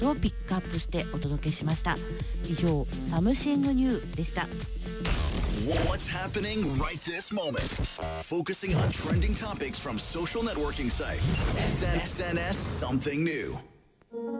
スをピックアップしてお届けしました。以上、サムシングニューでした。 What's happening right this moment? Focusing on trending topics from social networking sites. SNS Something New.